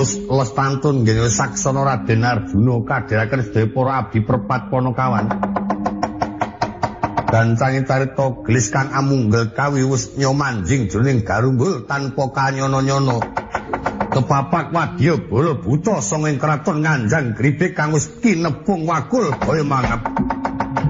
terus lestantun nggih saksana Raden Arjuna kadhiraken sedaya para abdi perpat Panakawan. Dan cangi carita gelis kang amunggel kawiwus nyomanjing jroning garumbul tanpa kanyono-nyono. Kepapak wadya bala buta sanging kraton Nganjang Gribek kang wis kinepung wakul kaya mangap.